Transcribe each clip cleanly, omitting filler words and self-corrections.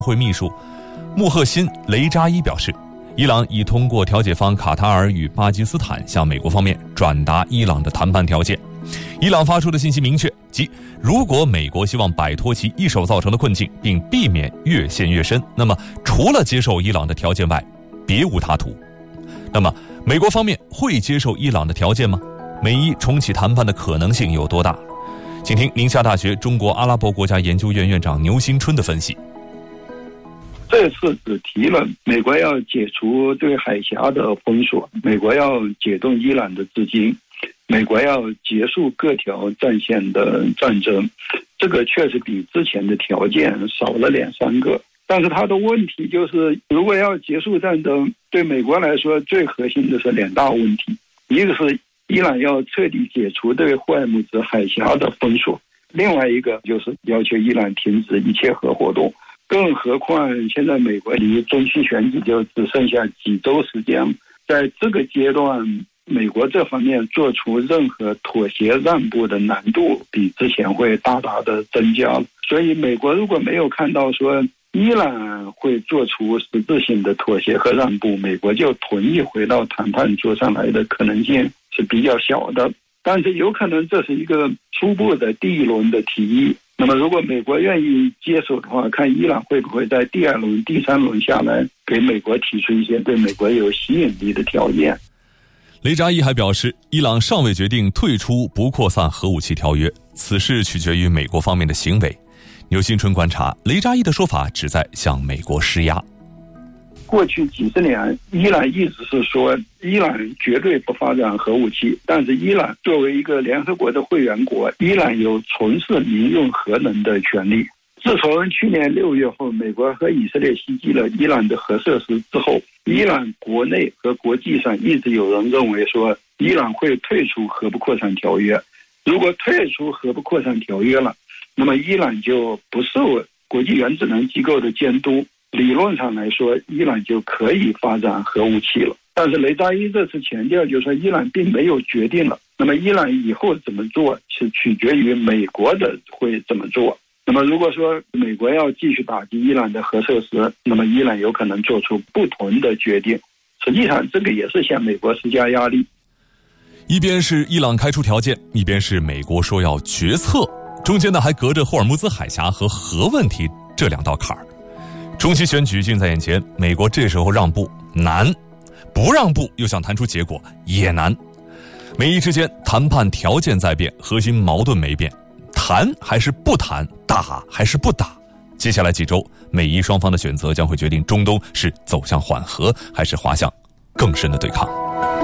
会秘书穆赫辛·雷扎伊表示，伊朗已通过调解方卡塔尔与巴基斯坦向美国方面转达伊朗的谈判条件。伊朗发出的信息明确，即如果美国希望摆脱其一手造成的困境，并避免越陷越深，那么除了接受伊朗的条件外，别无他途。那么美国方面会接受伊朗的条件吗？美伊重启谈判的可能性有多大？请听宁夏大学中国阿拉伯国家研究院院长牛新春的分析。 这次只提了美国要解除对海峡的封锁，美国要解冻伊朗的资金，美国要结束各条战线的战争，这个确实比之前的条件少了2-3个。但是它的问题就是，如果要结束战争，对美国来说最核心的是2大问题，一个是伊朗要彻底解除对霍尔木兹海峡的封锁，另外一个就是要求伊朗停止一切核活动。更何况现在美国离中期选举就只剩下几周时间，在这个阶段，美国这方面做出任何妥协让步的难度比之前会大大的增加。所以美国如果没有看到说伊朗会做出实质性的妥协和让步，美国就同意回到谈判桌上来的可能性是比较小的。但是有可能这是一个初步的第一轮的提议，那么如果美国愿意接受的话，看伊朗会不会在第2轮、第3轮下来给美国提出一些对美国有吸引力的条件。 雷扎伊还表示，伊朗尚未决定退出不扩散核武器条约，此事取决于美国方面的行为。牛新春观察，雷扎伊的说法旨在向美国施压。 过去几十年，伊朗一直是说伊朗绝对不发展核武器，但是伊朗作为一个联合国的会员国，伊朗有从事民用核能的权利。自从去年6月后，美国和以色列袭击了伊朗的核设施之后，伊朗国内和国际上一直有人认为说伊朗会退出核不扩散条约。如果退出核不扩散条约了，那么伊朗就不受国际原子能机构的监督，理论上来说，伊朗就可以发展核武器了。但是雷扎伊这次强调，就是说伊朗并没有决定了。那么伊朗以后怎么做，是取决于美国的会怎么做。那么如果说美国要继续打击伊朗的核设施，那么伊朗有可能做出不同的决定。实际上，这个也是向美国施加压力。 一边是伊朗开出条件，一边是美国说要决策，中间呢还隔着霍尔木兹海峡和核问题这2道坎儿。中期选举近在眼前，美国这时候让步难，不让步又想谈出结果也难。美伊之间谈判条件在变，核心矛盾没变，谈还是不谈，打还是不打？接下来几周，美伊双方的选择将会决定中东是走向缓和，还是滑向更深的对抗。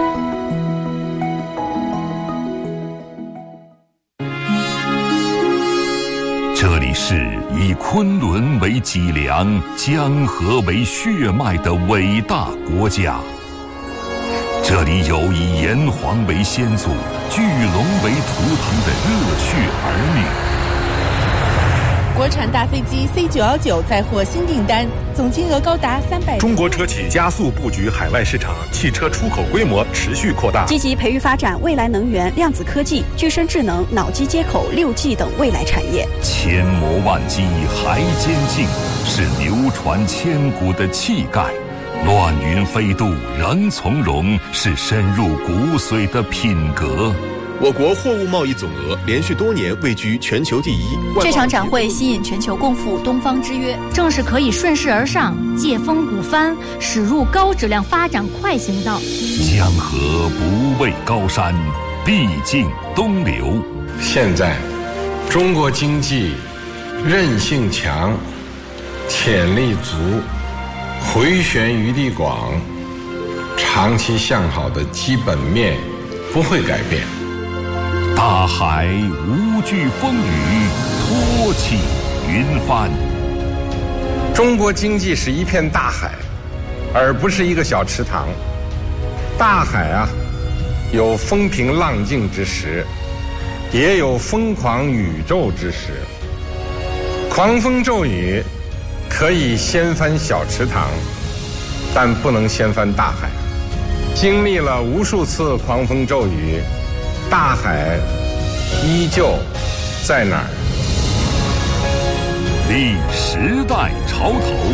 这里是以昆仑为脊梁、江河为血脉的伟大国家。这里有以炎黄为先祖、巨龙为图腾的热血儿女。 国产大飞机 C919 再获新订单，总金额高达300。 中国车企加速布局海外市场，汽车出口规模持续扩大， 积极培育发展未来能源、量子科技、具身智能、脑机接口、6G 等未来产业。 千磨万击还坚劲，是流传千古的气概；乱云飞渡仍从容，是深入骨髓的品格。 我国货物贸易总额连续多年位居全球第一。 这场展会吸引全球共赴东方之约，正是可以顺势而上，借风鼓帆，驶入高质量发展快行道。 江河不畏高山，必经东流。 现在中国经济韧性强，潜力足，回旋余地广，长期向好的基本面不会改变。 大海无惧风雨，托起云帆。 中国经济是一片大海，而不是一个小池塘。大海啊，有风平浪静之时，也有疯狂宇宙之时。狂风骤雨可以掀翻小池塘，但不能掀翻大海。经历了无数次狂风骤雨，大海依旧在哪儿？ 立时代潮头。